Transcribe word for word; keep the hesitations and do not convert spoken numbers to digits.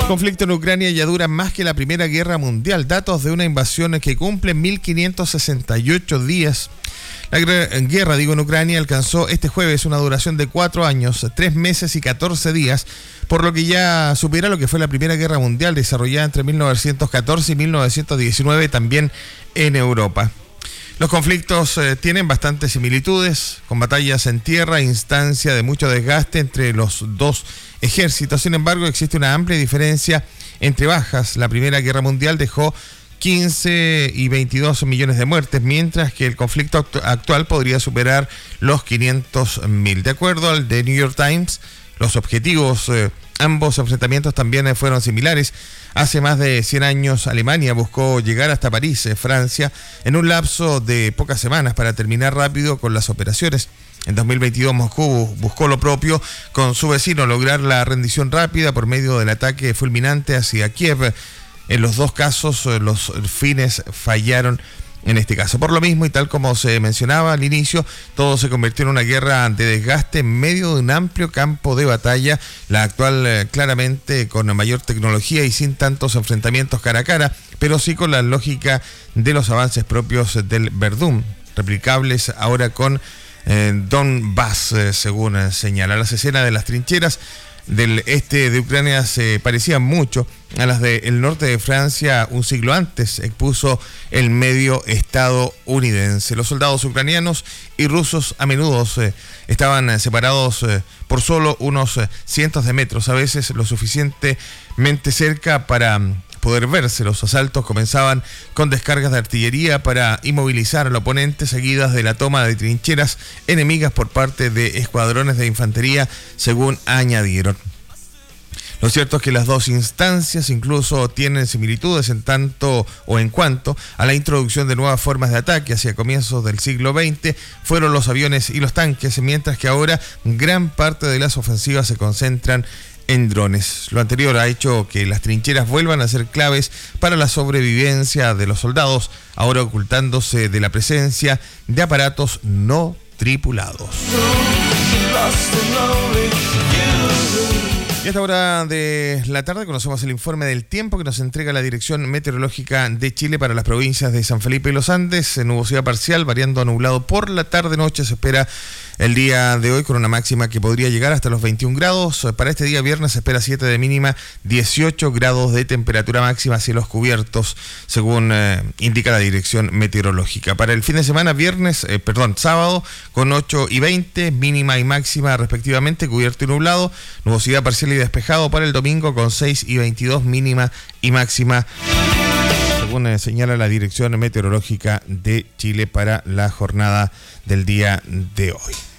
El conflicto en Ucrania ya dura más que la Primera Guerra Mundial. Datos de una invasión que cumple mil quinientos sesenta y ocho días. La guerra, digo, en Ucrania alcanzó este jueves una duración de cuatro años, tres meses y catorce días, por lo que ya supera lo que fue la Primera Guerra Mundial, desarrollada entre mil novecientos catorce y mil novecientos diecinueve también en Europa. Los conflictos eh, tienen bastantes similitudes, con batallas en tierra, instancia de mucho desgaste entre los dos ejércitos. Sin embargo, existe una amplia diferencia entre bajas. La Primera Guerra Mundial dejó quince y veintidós millones de muertes, mientras que el conflicto act- actual podría superar los quinientos mil. De acuerdo al The New York Times, los objetivos, eh, ambos enfrentamientos también eh, fueron similares. Hace más de cien años, Alemania buscó llegar hasta París, eh, Francia, en un lapso de pocas semanas para terminar rápido con las operaciones. En dos mil veintidós, Moscú buscó lo propio con su vecino, lograr la rendición rápida por medio del ataque fulminante hacia Kiev. En los dos casos, los fines fallaron en este caso. Por lo mismo, y tal como se mencionaba al inicio, todo se convirtió en una guerra de desgaste en medio de un amplio campo de batalla, la actual eh, claramente con mayor tecnología y sin tantos enfrentamientos cara a cara, pero sí con la lógica de los avances propios del Verdún, replicables ahora con eh, Donbass, eh, según eh, señala. Las escenas de las trincheras del este de Ucrania se parecían mucho a las del norte de Francia un siglo antes, expuso el medio estadounidense. Los soldados ucranianos y rusos a menudo eh, estaban eh, separados eh, por solo unos eh, cientos de metros, a veces lo suficientemente cerca para mm, poder verse. Los asaltos comenzaban con descargas de artillería para inmovilizar al oponente, seguidas de la toma de trincheras enemigas por parte de escuadrones de infantería, según añadieron. Lo cierto es que las dos instancias incluso tienen similitudes en tanto o en cuanto a la introducción de nuevas formas de ataque. Hacia comienzos del siglo veinte fueron los aviones y los tanques, mientras que ahora gran parte de las ofensivas se concentran en drones. Lo anterior ha hecho que las trincheras vuelvan a ser claves para la sobrevivencia de los soldados, ahora ocultándose de la presencia de aparatos no tripulados. Y a esta hora de la tarde conocemos el informe del tiempo que nos entrega la Dirección Meteorológica de Chile para las provincias de San Felipe y Los Andes. Nubosidad parcial, variando a nublado por la tarde-noche. Se espera el día de hoy con una máxima que podría llegar hasta los veintiún grados. Para este día viernes se espera siete de mínima, dieciocho grados de temperatura máxima, cielos cubiertos, según eh, indica la Dirección Meteorológica. Para el fin de semana, viernes, eh, perdón, sábado, con ocho y veinte, mínima y máxima respectivamente, cubierto y nublado. Nubosidad parcial y despejado para el domingo con seis y veintidós, mínima y máxima, según eh, señala la Dirección Meteorológica de Chile para la jornada del día de hoy.